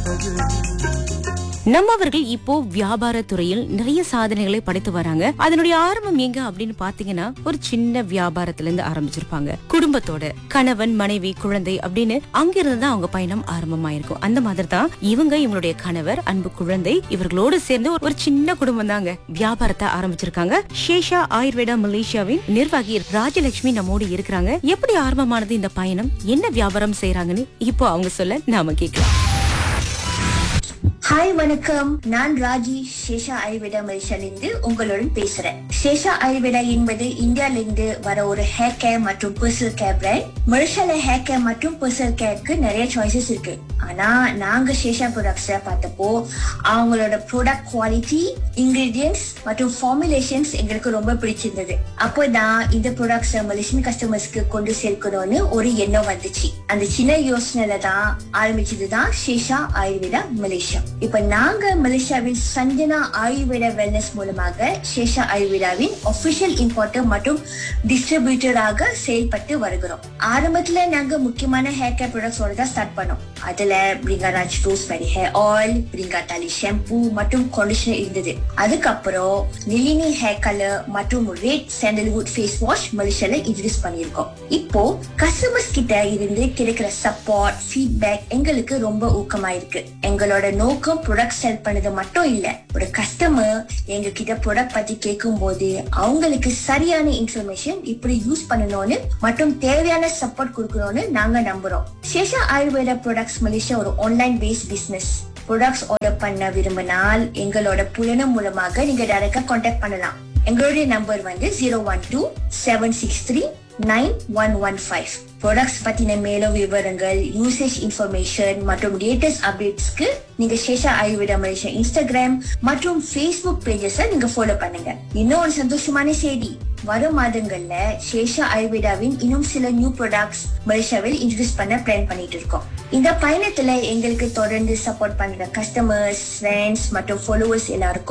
நம்மவர்கள் இப்போ வியாபார துறையில் நிறைய சாதனைகளை படைத்து வராங்க. அதனுடைய ஆரம்பம் எங்க அப்படின்னு பாத்தீங்கன்னா, ஒரு சின்ன வியாபாரத்துல இருந்து ஆரம்பிச்சிருப்பாங்க. குடும்பத்தோட கணவன், மனைவி, குழந்தை அப்படின்னு அங்கிருந்து தான் அவங்க பயணம் ஆரம்பமாயிருக்கும். அந்த மாதிரி தான் இவங்களுடைய கணவர், அன்பு குழந்தை இவர்களோடு சேர்ந்து ஒரு சின்ன குடும்பம் தாங்க வியாபாரத்தை ஆரம்பிச்சிருக்காங்க. சேஷா ஆயுர்வேதா மலேசியாவின் நிர்வாகி ராஜலட்சுமி நம்மோடு இருக்கிறாங்க. எப்படி ஆரம்பமானது இந்த பயணம், என்ன வியாபாரம் செய்யறாங்கன்னு இப்போ அவங்க சொல்ல நாம கேட்கலாம். ஹாய் வணக்கம், நான் ராஜி சேஷா ஆயுர்வேதா மலேசியாலிருந்து உங்களுடன் பேசுறேன். சேஷா ஆயுர்வேதா என்பது இந்தியாவிலிருந்து வர ஒரு ஹேர் கேர் மற்றும் பர்சனல் கேர் பிராண்ட். மலேசியால ஹேர் கேர் மற்றும் பர்சனல் கேருக்கு நிறைய சாய்ஸஸ் இருக்கு. ஆனா நாங்க சேஷா ப்ராடக்ட்ஸ பார்த்தப்போ அவங்களோட ப்ராடக்ட் குவாலிட்டி, இன்கிரீடியன்ட்ஸ் மற்றும் ஃபார்முலேஷன்ஸ் எங்களுக்கு ரொம்ப பிடிச்சிருந்தது. அப்போதான் இந்த ப்ராடக்ட்ஸ மலேசியன் கஸ்டமர்ஸ்க்கு கொண்டு சேர்க்கணும்னு ஒரு எண்ணம் வந்துச்சு. அந்த சின்ன யோசனையில தான் ஆரம்பிச்சதுதான் சேஷா ஆயுர்வேதா மலேசியா. இப்ப நாங்க மலேசியாவின் சஞ்சனா ஆயுர்வேதா வெல்னஸ் மூலமாக சேஷா ஆயுர்வேதாவின் ஆபிஷியல் இம்போர்ட்டர் மற்றும் டிஸ்ட்ரிபியூட்டராக செயல்பட்டு வருகிறோம். ஆரம்பத்துல நாங்க முக்கியமான ஹேர் கேர் ப்ராடக்ட்ஸோட தான் ஸ்டார்ட் பண்ணோம். அதுல பிரிங்காராஜ் ரோஸ்மெரி ஹேர் ஆயில், பிரிங்கா தாலி ஷாம்பு மற்றும் கண்டிஷனர் இருந்தது. அதுக்கப்புறம் நிலினி ஹேர் கலர் மற்றும் ரெட் சாண்டல்வுட் ஃபேஸ் வாஷ் மலேசியால இன்ட்ரோடியூஸ் பண்ணிருக்கோம். இப்போ கஸ்டமர்ஸ் கிட்ட இருந்து கிடைக்கிற சப்போர்ட், ஃபீட்பேக் எங்களுக்கு ரொம்ப ஊக்கமா இருக்கு. எங்களோட நோக்கம் ப்ராடக்ட் செல் பண்ணது மட்டும் இல்ல, ஒரு கஸ்டமர் எங்க கிட்ட ப்ராடக்ட் பத்தி கேட்கும் போது அவங்களுக்கு சரியான இன்ஃபர்மேஷன் இப்படி யூஸ் பண்ணணும்னு மற்றும் தேவையான சப்போர்ட் கொடுக்கணும்னு நாங்க நம்புறோம். சேஷா ஆயுர்வேதா ப்ராடக்ட்ஸ் மலேசியா ஒரு online base business. Products order பண்ண விரும்பினால் எங்களோட புலனம் மூலமாக நீங்க டைரக்டா கான்டாக்ட் பண்ணலாம். எங்களுடைய நம்பர் வந்து 012-763-9115. ப்ராடக்ட்ஸ் பத்தின மேலும் விவரங்கள், யூசேஜ் இன்ஃபர்மேஷன் மற்றும் லேட்டஸ்ட் அப்டேட்ஸ்க்கு நீங்க சேஷா ஆயுர்வேதா மலேசியா இன்ஸ்டாகிராம் மற்றும் Facebook பேஜஸ் நீங்க ஃபாலோ பண்ணுங்க. இன்னொரு சந்தோஷமான செய்தி, வரும் மாதங்கள்ல சேஷா ஆயுர்வேதாவின் இன்னும் சில நியூ ப்ராடக்ட்ஸ் மலேசியாவில் இன்ட்ரோடியூஸ் பண்ண பிளான் பண்ணிட்டு இருக்கோம். இந்த பயணத்துல எங்களுக்கு தொடர்ந்து சப்போர்ட் பண்ற கஸ்டமர்ஸ், ஃப்ரெண்ட்ஸ் மற்றும் ஃபாலோவர்ஸ் எல்லாருக்கும்